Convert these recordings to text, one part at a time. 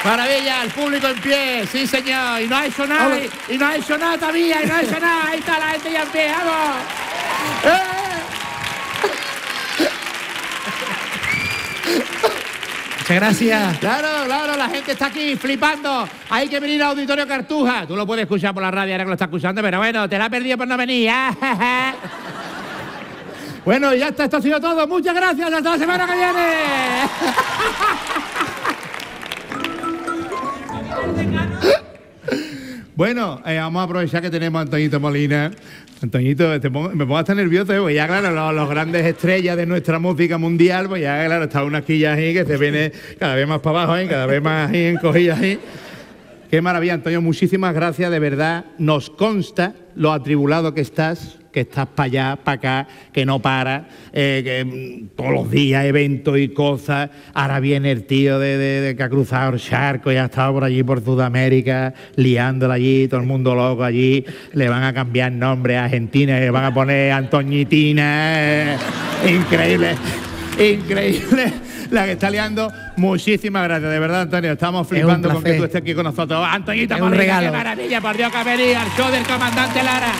Maravilla, el público en pie, sí señor, y no ha hecho nada, y no ha hecho nada todavía, y no ha hecho nada, ahí está la gente ya en pie, vamos. Muchas gracias. Claro, la gente está aquí flipando. Hay que venir al Auditorio Cartuja. Tú lo puedes escuchar por la radio ahora que lo estás escuchando, pero bueno, te la has perdido por no venir. Bueno, ya está, esto ha sido todo. Muchas gracias, hasta la semana que viene. Bueno, vamos a aprovechar que tenemos a Antoñito Molina. Antoñito, me pongo hasta nervioso, porque ya claro, los grandes estrellas de nuestra música mundial, pues ya claro, está una quilla ahí que se viene cada vez más para abajo, cada vez más ahí encogida ahí. Qué maravilla, Antonio, muchísimas gracias, de verdad. Nos consta lo atribulado que estás para allá, para acá, que no para, que todos los días eventos y cosas. Ahora viene el tío de que ha cruzado el charco y ha estado por allí, por Sudamérica, liándola allí, todo el mundo loco allí. Le van a cambiar nombre a Argentina, le van a poner Antoñitina. Increíble, increíble la que está liando. Muchísimas gracias, de verdad, Antonio. Estamos flipando con que tú estés aquí con nosotros. Antoñita, un regalo. Qué maravilla, por Dios, que venir al show del comandante Lara.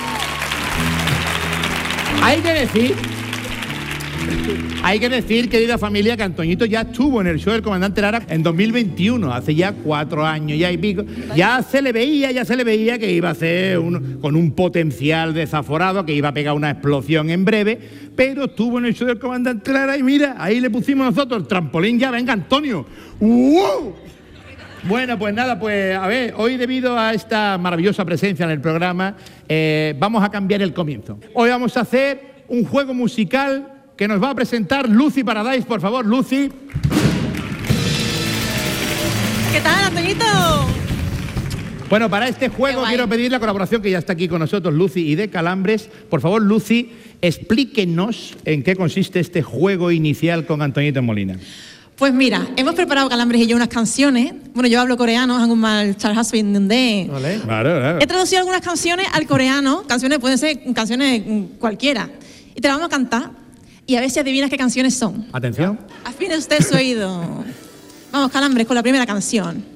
Hay que decir, querida familia, que Antoñito ya estuvo en el show del comandante Lara en 2021, hace ya 4 años ya y pico. Ya se le veía que iba a ser con un potencial desaforado, que iba a pegar una explosión en breve, pero estuvo en el show del comandante Lara y mira, ahí le pusimos nosotros el trampolín ya, venga Antonio. ¡Wow! Bueno, pues nada, pues a ver, hoy debido a esta maravillosa presencia en el programa, vamos a cambiar el comienzo. Hoy vamos a hacer un juego musical que nos va a presentar Lucy Paradise, por favor, Lucy. ¿Qué tal, Antoñito? Bueno, para este juego quiero pedir la colaboración, que ya está aquí con nosotros Lucy y de Calambres. Por favor, Lucy, explíquenos en qué consiste este juego inicial con Antoñito Molina. Pues mira, hemos preparado Calambres y yo unas canciones. Bueno, yo hablo coreano, 한국말 잘 할 수 있는데. Vale. Claro. He traducido algunas canciones al coreano. Canciones pueden ser canciones cualquiera. Y te las vamos a cantar. Y a ver si adivinas qué canciones son. Atención. Afine usted su oído. Vamos, Calambres, con la primera canción.